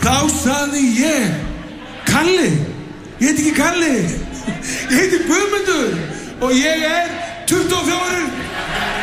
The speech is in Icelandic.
Þá sagði ég, Kalli, ég heiti ekki Kalli, ég heiti Guðmundur og ég er 24.